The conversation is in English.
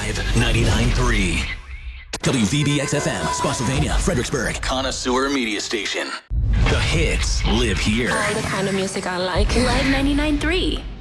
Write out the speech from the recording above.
Live 99.3. WVBX-FM, Spotsylvania, Fredericksburg, Connoisseur Media Station. The hits live here. All the kind of music I like. Live 99.3.